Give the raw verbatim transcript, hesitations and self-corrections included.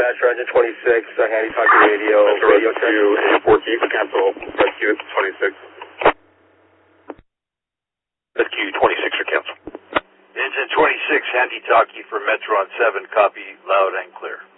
dispatcher, engine twenty-six, uh, handy talkie radio, Metro radio check. Rescue fourteen, cancel, rescue twenty-six. Rescue twenty-six for cancel. Engine twenty-six, handy talkie for Metro on seven, copy, loud and clear.